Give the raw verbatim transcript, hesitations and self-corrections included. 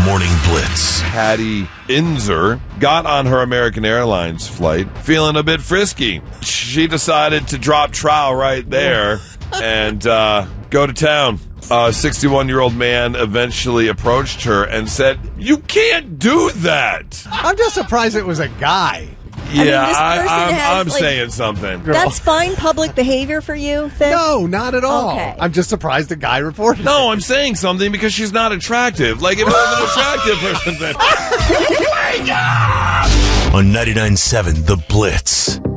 Morning Blitz. Patty Inzer got on her American Airlines flight feeling a bit frisky. She decided to drop trowel right there and uh, go to town. A sixty-one-year-old man eventually approached her and said, "You can't do that." I'm just surprised it was a guy. Yeah, I mean, this I, person I'm, has, I'm like- saying something. That's fine public behavior for you, then? No, not at all. Okay. I'm just surprised a guy reported. No, I'm saying something because she's not attractive. Like, if it was an attractive person, then... On ninety-nine point seven The Blitz.